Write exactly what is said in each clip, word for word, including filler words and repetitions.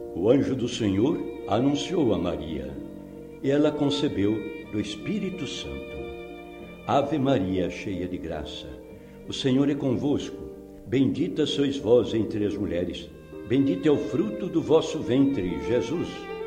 O anjo do Senhor anunciou a Maria, e ela concebeu do Espírito Santo. Ave Maria, cheia de graça, o Senhor é convosco. Bendita sois vós entre as mulheres, bendito é o fruto do vosso ventre, Jesus.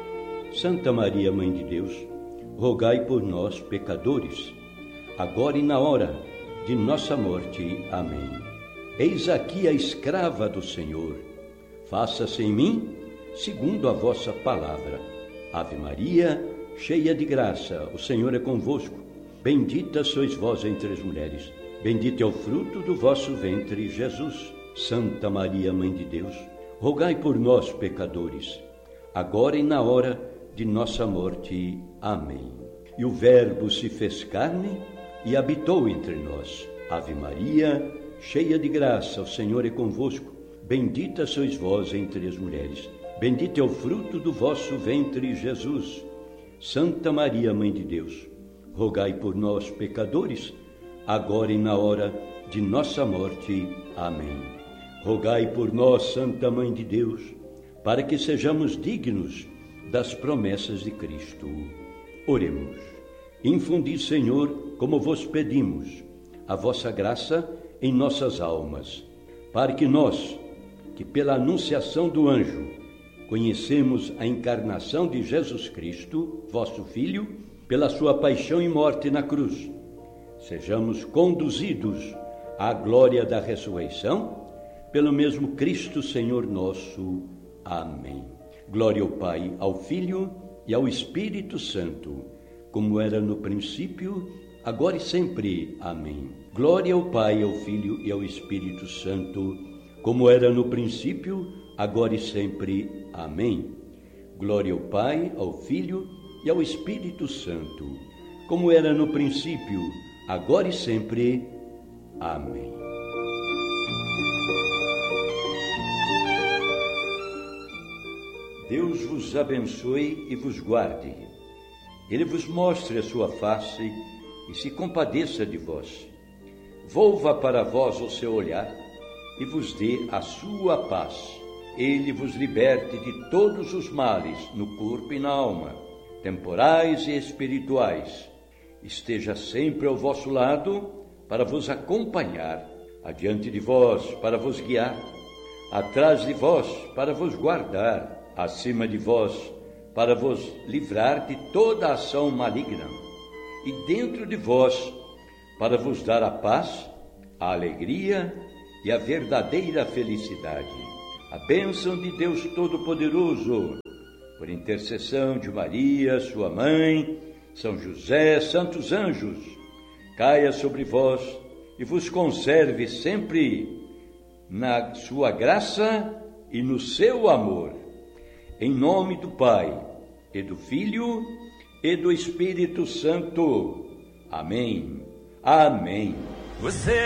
Santa Maria, Mãe de Deus, rogai por nós, pecadores, agora e na hora de nossa morte. Amém. Eis aqui a escrava do Senhor. Faça-se em mim segundo a vossa palavra. Ave Maria, cheia de graça, o Senhor é convosco. Bendita sois vós entre as mulheres, bendito é o fruto do vosso ventre, Jesus. Santa Maria, Mãe de Deus, rogai por nós, pecadores, agora e na hora de nossa morte. Amém. E o Verbo se fez carne e habitou entre nós. Ave Maria, cheia de graça, o Senhor é convosco. Bendita sois vós entre as mulheres, bendito é o fruto do vosso ventre, Jesus. Santa Maria, Mãe de Deus, rogai por nós, pecadores, agora e na hora de nossa morte. Amém. Rogai por nós, Santa Mãe de Deus, para que sejamos dignos das promessas de Cristo. Oremos. Infundi, Senhor, como vos pedimos, a vossa graça em nossas almas, para que nós, que pela anunciação do anjo conhecemos a encarnação de Jesus Cristo, vosso Filho, pela sua paixão e morte na cruz, sejamos conduzidos à glória da ressurreição, pelo mesmo Cristo Senhor nosso. Amém. Glória ao Pai, ao Filho e ao Espírito Santo, como era no princípio, agora e sempre. Amém. Glória ao Pai, ao Filho e ao Espírito Santo, como era no princípio, agora e sempre. Amém. Glória ao Pai, ao Filho e ao Espírito Santo, como era no princípio, agora e sempre. Amém. Deus vos abençoe e vos guarde. Ele vos mostre a sua face e se compadeça de vós. Volva para vós o seu olhar e vos dê a sua paz. Ele vos liberte de todos os males no corpo e na alma, temporais e espirituais. Esteja sempre ao vosso lado para vos acompanhar, adiante de vós para vos guiar, atrás de vós para vos guardar, acima de vós para vos livrar de toda ação maligna, e dentro de vós para vos dar a paz, a alegria e a verdadeira felicidade. A bênção de Deus Todo-Poderoso, por intercessão de Maria, sua mãe, São José, santos anjos, caia sobre vós e vos conserve sempre na sua graça e no seu amor. Em nome do Pai, e do Filho, e do Espírito Santo. Amém. Amém. Você